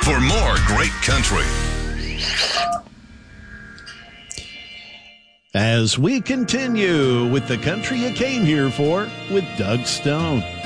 for more great country. As we continue with the country you came here for with Doug Stone.